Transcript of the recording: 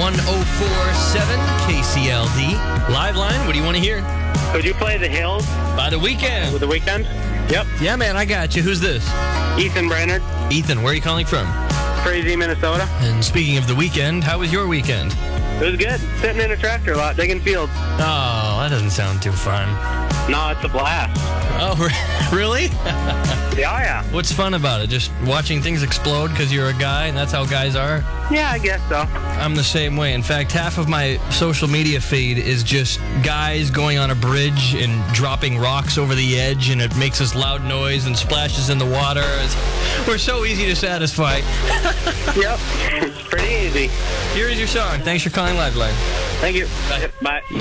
1047 KCLD. Live line, what do you want to hear? Could you play The Hills By the Weekend. with The Weekend? Yep. Yeah, man, I got you. Who's this? Ethan Brainerd, Ethan, where are you calling from? Crazy, Minnesota. And speaking of the weekend, how was your weekend? It was good. Sitting in a tractor lot, digging fields. Oh, that doesn't sound too fun. No, it's a blast. Oh, really? Yeah. What's fun about it? Just watching things explode because you're a guy and that's how guys are? Yeah, I guess so. I'm the same way. In fact, half of my social media feed is just guys going on a bridge and dropping rocks over the edge, and it makes this loud noise and splashes in the water. We're so easy to satisfy. Yep. It's pretty easy. Here is your song. Thanks for calling Liveline. Thank you. Bye.